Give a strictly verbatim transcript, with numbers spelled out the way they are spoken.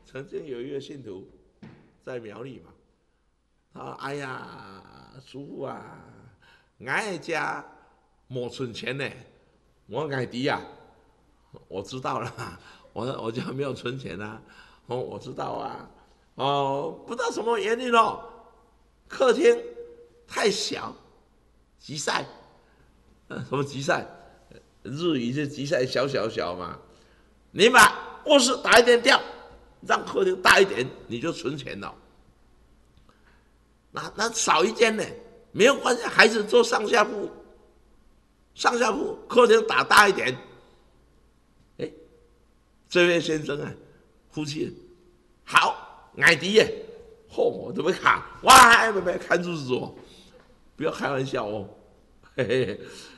曾经有一个信徒在苗栗嘛，他说：“哎呀，叔父啊，俺家没存钱呢。”我说：“俺弟呀，我知道了，我我家没有存钱啊。哦，我知道啊。哦，不知道什么原因哦，客厅太小，吉赛，什么吉赛？日语就吉赛小小小嘛。你把卧室打一点掉，让客厅大一点，你就存钱了。那那少一间呢，没有关系，孩子做上下铺，上下铺客厅打大一点。哎，这位先生啊，夫妻好，矮迪耶，嚯、哦，我都没卡，哇，没没看日子哦，不要开玩笑哦，嘿嘿。